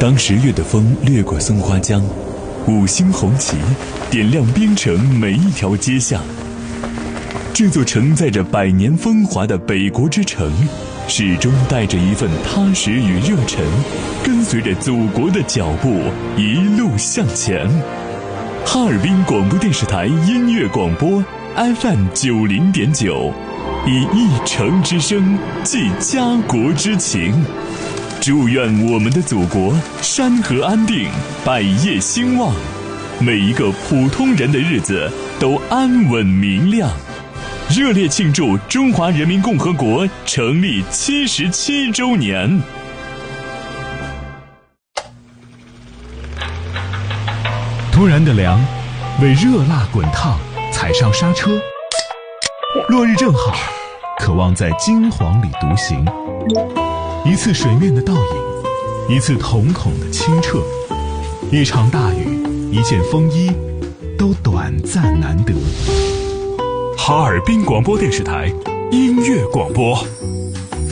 当10月的风掠过松花江，五星红旗点亮边城每一条街巷。这座承载着100年风华的北国之城，始终带着一份踏实与热忱，跟随着祖国的脚步一路向前。哈尔滨广播电视台音乐广播 FM90.9，以一城之声寄家国之情。祝愿我们的祖国山河安定，百业兴旺，每一个普通人的日子都安稳明亮。热烈庆祝中华人民共和国成立77周年。 突然的凉，为热辣滚烫踩上刹车。落日正好，渴望在金黄里独行。一次水面的倒影，一次瞳孔的清澈，一场大雨，一件风衣，都短暂难得。 哈尔滨广播电视台音乐广播。